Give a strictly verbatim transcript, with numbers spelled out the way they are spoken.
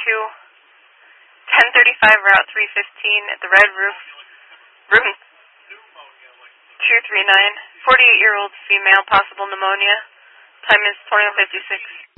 two, ten thirty-five, Route three fifteen at the Red Roof, room two three nine, forty-eight-year-old female, possible pneumonia. Time is twenty-one fifty-six.